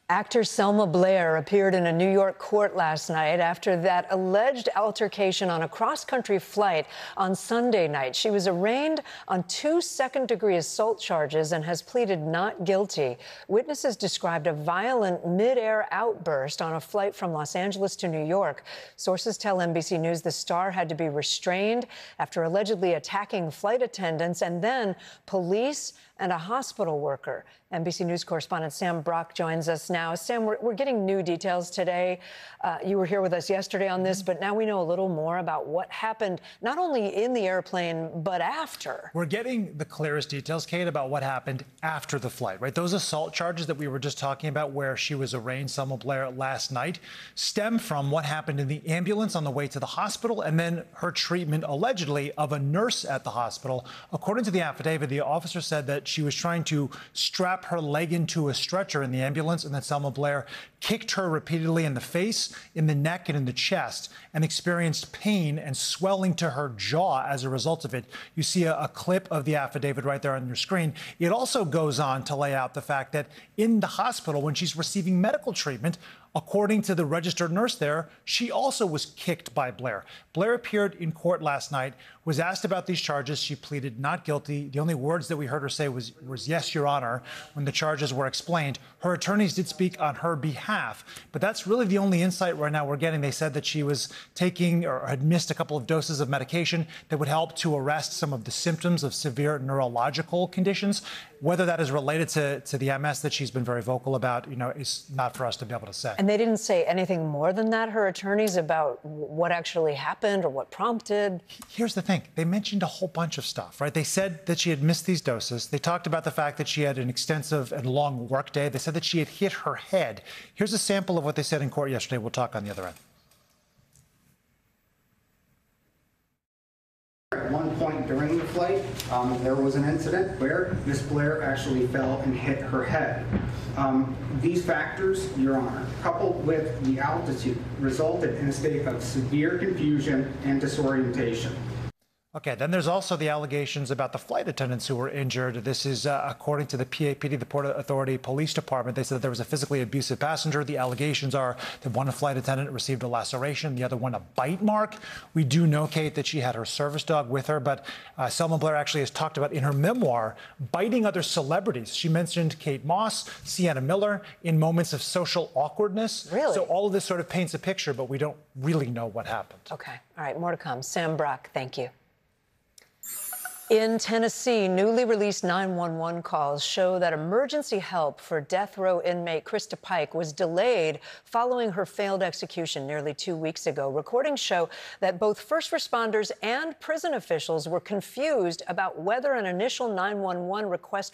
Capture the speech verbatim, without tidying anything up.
Actor Selma Blair appeared in a New York court last night after that alleged altercation on a cross-country flight on Sunday night. She was arraigned on two second-degree assault charges and has pleaded not guilty. Witnesses described a violent mid-air outburst on a flight from Los Angeles to New York. Sources tell N B C News the star had to be restrained after allegedly attacking flight attendants and then police and a hospital worker. N B C News correspondent Sam Brock joins us now. Sam, we're, we're getting new details today. Uh, you were here with us yesterday on this, but now we know a little more about what happened, not only in the airplane, but after. We're getting the clearest details, Kate, about what happened after the flight, right? Those assault charges that we were just talking about where she was arraigned, Selma Blair, last night, stem from what happened in the ambulance on the way to the hospital and then her treatment, allegedly, of a nurse at the hospital. According to the affidavit, the officer said that she was trying to strap her leg into a stretcher in the ambulance and that Selma Blair kicked her repeatedly in the face, in the neck, and in the chest, and experienced pain and swelling to her jaw as a result of it. You see a, a clip of the affidavit right there on your screen. It also goes on to lay out the fact that in the hospital, when she's receiving medical treatment, according to the registered nurse there, she also was kicked by Blair. Blair appeared in court last night, was asked about these charges. She pleaded not guilty. The only words that we heard her say was, was yes, Your Honor, when the charges were explained. Her attorneys did speak on her behalf, but that's really the only insight right now we're getting. They said that she was taking or had missed a couple of doses of medication that would help to arrest some of the symptoms of severe neurological conditions. Whether that is related to, to the M S that she's been very vocal about, you know, is not for us to be able to say. And they didn't say anything more than that, her attorneys, about what actually happened or what prompted? Here's the thing. They mentioned a whole bunch of stuff, right? They said that she had missed these doses. They talked about the fact that she had an extensive and long work day. They said that she had hit her head. Here's a sample of what they said in court yesterday. We'll talk on the other end. At one point during the flight, um, there was an incident where Miss Blair actually fell and hit her head. Um, these factors, Your Honor, coupled with the altitude, resulted in a state of severe confusion and disorientation. Okay, then there's also the allegations about the flight attendants who were injured. This is uh, according to the P A P D, the Port Authority Police Department. They said that there was a physically abusive passenger. The allegations are that one flight attendant received a laceration, the other one a bite mark. We do know, Kate, that she had her service dog with her, but uh, Selma Blair actually has talked about in her memoir biting other celebrities. She mentioned Kate Moss, Sienna Miller in moments of social awkwardness. Really? So all of this sort of paints a picture, but we don't really know what happened. Okay. All right. More to come. Sam Brock, thank you. In Tennessee, newly released nine one one calls show that emergency help for death row inmate Krista Pike was delayed following her failed execution nearly two weeks ago. Recordings show that both first responders and prison officials were confused about whether an initial nine one one request